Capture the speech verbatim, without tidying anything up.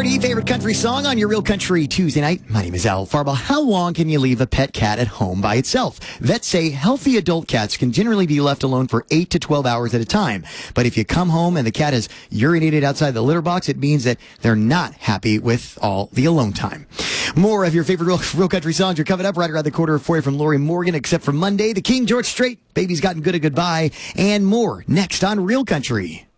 thirty, favorite country song on your Real Country Tuesday night. My name is Al Farba. How long can you leave a pet cat at home by itself? Vets say healthy adult cats can generally be left alone for eight to twelve hours at a time. But if you come home and the cat has urinated outside the litter box, it means that they're not happy with all the alone time. More of your favorite Real, Real Country songs are coming up right around the corner for you from Lori Morgan, except for Monday, the King George Strait, Baby's Gotten Good a Goodbye, and more next on Real Country.